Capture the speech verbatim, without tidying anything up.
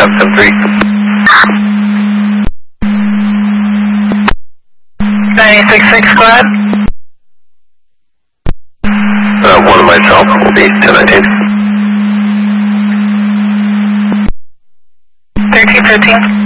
seven seven three. nine six six, go ahead. Uh, one of myself will be ten nineteen. thirteen fifteen.